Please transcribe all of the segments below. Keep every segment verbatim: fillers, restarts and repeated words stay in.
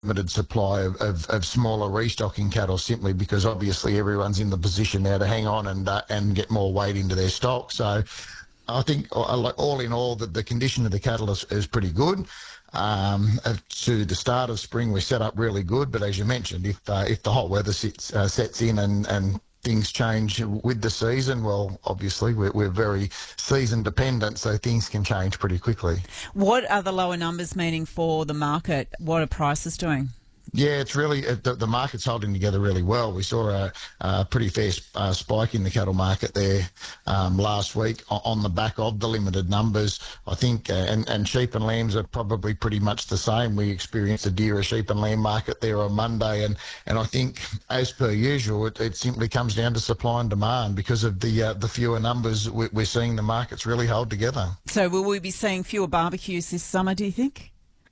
limited supply of, of, of smaller restocking cattle, simply because obviously everyone's in the position now to hang on and uh, and get more weight into their stock. So I think uh, like all in all that the condition of the cattle is, is pretty good. Um, uh, to the start of spring, we set up really good, but as you mentioned, if uh, if the hot weather sits, uh, sets in and, and things change with the season, well, obviously we're, we're very season dependent, so things can change pretty quickly. What are the lower numbers meaning for the market? What are prices doing? Yeah, it's really, uh, the, the market's holding together really well. We saw a, a pretty fair uh, spike in the cattle market there um, last week on the back of the limited numbers. I think, uh, and, and sheep and lambs are probably pretty much the same. We experienced a dearer sheep and lamb market there on Monday, and, and I think, as per usual, it, it simply comes down to supply and demand. Because of the uh, the fewer numbers, we're, we're seeing the markets really hold together. So will we be seeing fewer barbecues this summer, do you think?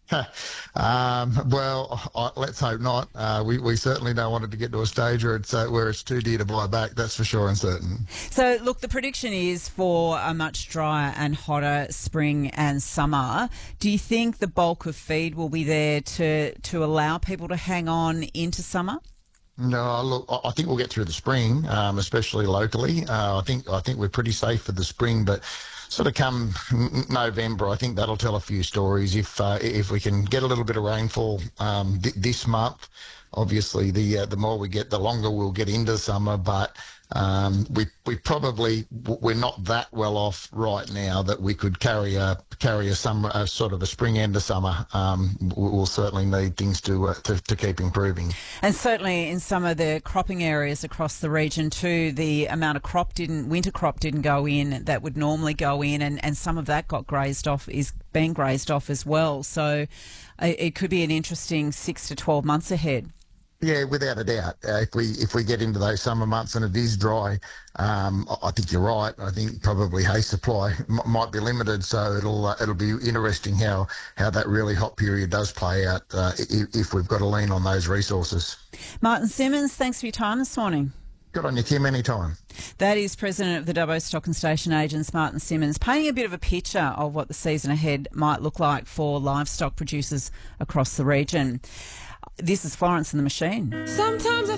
um, well, I, let's hope not. Uh, we, we certainly don't want it to get to a stage where it's, uh, where it's too dear to buy back, that's for sure and certain. So, look, the prediction is for a much drier and hotter spring and summer. Do you think the bulk of feed will be there to, to allow people to hang on into summer? No, look, I think we'll get through the spring, um, especially locally. Uh, I think I think we're pretty safe for the spring, but sort of come November, I think that'll tell a few stories. If uh, if we can get a little bit of rainfall um, th- this month, obviously the uh, the more we get, the longer we'll get into summer. But um, we we probably we're not that well off right now that we could carry a carry a summer a sort of a spring into summer. Um, we'll certainly need things to, uh, to to keep improving. And certainly in some of the cropping areas across the region too, the amount of crop didn't winter crop didn't go in that would normally go in, and, and some of that got grazed off is being grazed off as well. So uh, it could be an interesting six to twelve months ahead. Yeah, without a doubt. Uh, if we if we get into those summer months and it is dry, um, I I think you're right. I think probably hay supply m- might be limited, so it'll uh, it'll be interesting how, how that really hot period does play out uh, if, if we've got to lean on those resources. Martin Simmons, thanks for your time this morning. Good on you, Kim, anytime. That is President of the Dubbo Stock and Station Agents, Martin Simmons, painting a bit of a picture of what the season ahead might look like for livestock producers across the region. This is Florence and the Machine. Sometimes I